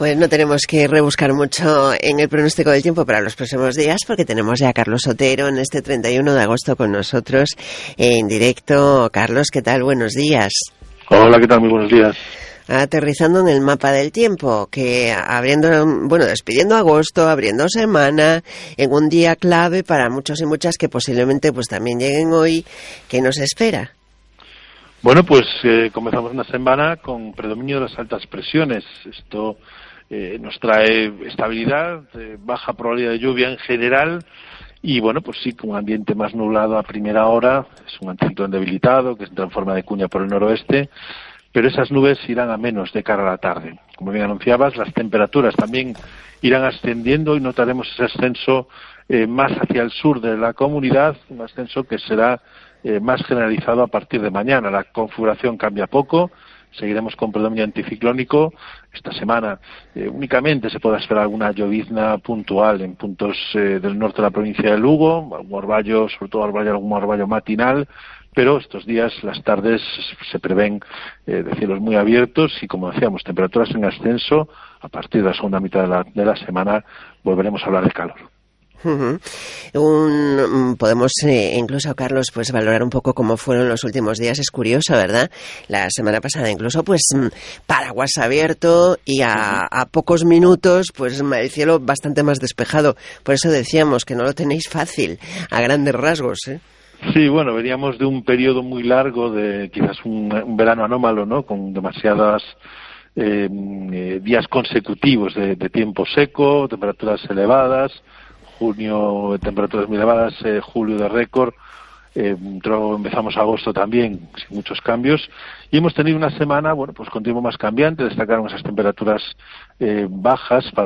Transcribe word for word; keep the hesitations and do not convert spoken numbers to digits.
Pues no tenemos que rebuscar mucho en el pronóstico del tiempo para los próximos días, porque tenemos ya a Carlos Otero en este treinta y uno de agosto con nosotros en directo. Carlos, ¿qué tal? Buenos días. Hola, ¿qué tal? Muy buenos días. Aterrizando en el mapa del tiempo, que abriendo, bueno, despidiendo agosto, abriendo semana, en un día clave para muchos y muchas que posiblemente pues también lleguen hoy. ¿Qué nos espera? Bueno, pues eh, comenzamos una semana con predominio de las altas presiones. Esto eh, nos trae estabilidad, eh, baja probabilidad de lluvia en general y, bueno, pues sí, con un ambiente más nublado a primera hora. Es un anticiclón debilitado que entra en forma de cuña por el noroeste, pero esas nubes irán a menos de cara a la tarde. Como bien anunciabas, las temperaturas también irán ascendiendo y notaremos ese ascenso eh, más hacia el sur de la comunidad, un ascenso que será Eh, más generalizado a partir de mañana. La configuración cambia poco, seguiremos con predominio anticiclónico. Esta semana eh, únicamente se podrá esperar alguna llovizna puntual en puntos eh, del norte de la provincia de Lugo, algún orvallo, sobre todo orvallo, algún orvallo matinal, pero estos días, las tardes, se prevén eh, de cielos muy abiertos y, como decíamos, temperaturas en ascenso. A partir de la segunda mitad de la, de la semana volveremos a hablar de calor. Uh-huh. Un, podemos eh, incluso, Carlos, pues valorar un poco cómo fueron los últimos días. Es curioso, ¿verdad? La semana pasada incluso pues paraguas abierto y a, a pocos minutos pues el cielo bastante más despejado. Por eso decíamos que no lo tenéis fácil a grandes rasgos, ¿eh? Sí, bueno, veníamos de un periodo muy largo, de quizás un, un verano anómalo, ¿no? Con demasiadas eh, eh, días consecutivos de, de tiempo seco, temperaturas elevadas. Junio, temperaturas muy elevadas, eh, julio de récord, eh, empezamos agosto también, sin muchos cambios, y hemos tenido una semana, bueno, pues con tiempo más cambiante. Destacaron esas temperaturas eh, bajas para